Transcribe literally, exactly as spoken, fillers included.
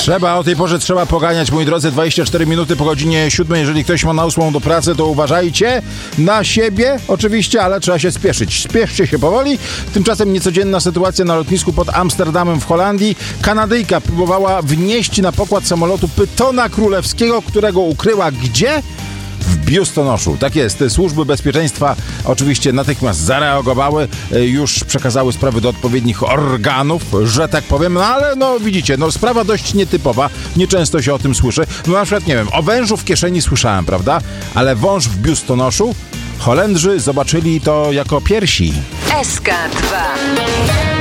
Trzeba, o tej porze trzeba poganiać, moi drodzy, dwadzieścia cztery minuty po godzinie siódmej. Jeżeli ktoś ma na ósmą do pracy, to uważajcie na siebie, oczywiście, ale trzeba się spieszyć. Spieszcie się powoli. Tymczasem niecodzienna sytuacja na lotnisku pod Amsterdamem w Holandii. Kanadyjka próbowała wnieść na pokład samolotu pytona królewskiego, którego ukryła gdzie? W biustonoszu. Tak jest. Służby bezpieczeństwa oczywiście natychmiast zareagowały, już przekazały sprawy do odpowiednich organów, że tak powiem, no ale no widzicie, no sprawa dość nietypowa, nieczęsto się o tym słyszy. No na przykład, nie wiem, o wężu w kieszeni słyszałem, prawda? Ale wąż w biustonoszu? Holendrzy zobaczyli to jako piersi. S K dwa.